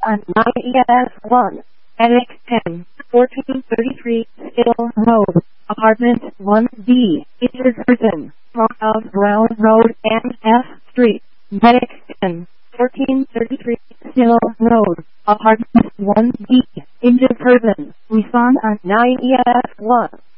on 9ES1, Annex 10, 1433, Still Road, Apartment 1B, injured person, north of Brown Road and F Street, Annex 10, 1433, Still Road, Apartment 1B, injured person, respond on 9ES1.